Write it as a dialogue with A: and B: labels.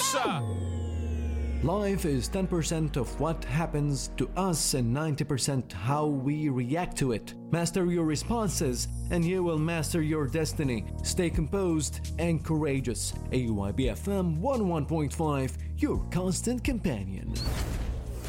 A: Força!
B: Life is 10% of what happens to us and 90% how we react to it. Master your responses and you will master your destiny. Stay composed and courageous. AYB FM 101.5, your constant companion.